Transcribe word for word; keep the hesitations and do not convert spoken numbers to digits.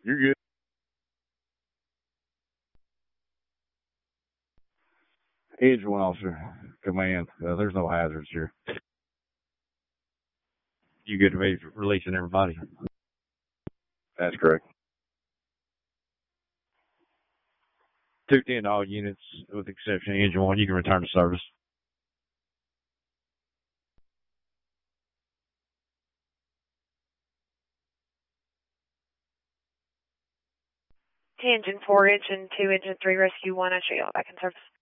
You're good. Engine one officer, command. Uh, there's no hazards here. You good to be releasing everybody? That's correct. two ten to all units, with the exception of engine one. You can return to service. Engine four, engine two, engine three, rescue one. I show y'all back in service.